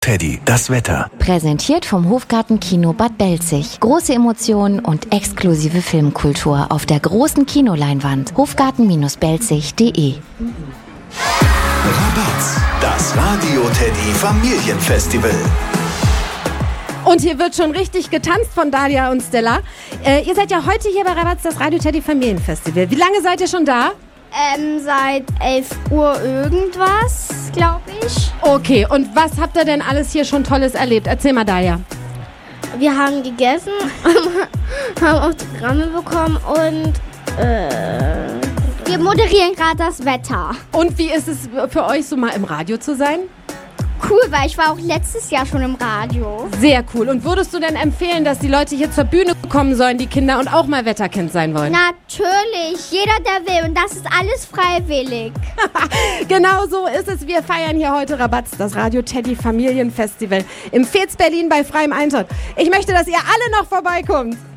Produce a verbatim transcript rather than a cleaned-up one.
Teddy, das Wetter. Präsentiert vom Hofgarten-Kino Bad Belzig. Große Emotionen und exklusive Filmkultur auf der großen Kinoleinwand. hofgarten belzig punkt de. Rabatz, das Radio Teddy Familienfestival. Und hier wird schon richtig getanzt von Dalia und Stella. Äh, ihr seid ja heute hier bei Rabatz, das Radio Teddy Familienfestival. Wie lange seid ihr schon da? Ähm, seit elf Uhr irgendwas, glaube ich. Okay, und was habt ihr denn alles hier schon Tolles erlebt? Erzähl mal, Dalia. Wir haben gegessen, haben Autogramme bekommen und äh, wir moderieren gerade das Wetter. Und wie ist es für euch, so mal im Radio zu sein? Cool, weil ich war auch letztes Jahr schon im Radio. Sehr cool. Und würdest du denn empfehlen, dass die Leute hier zur Bühne kommen sollen, die Kinder, und auch mal Wetterkind sein wollen? Natürlich, jeder, der will. Und das ist alles freiwillig. Genau so ist es. Wir feiern hier heute Rabatz, das Radio Teddy Familienfestival im Fez Berlin bei freiem Eintritt. Ich möchte, dass ihr alle noch vorbeikommt.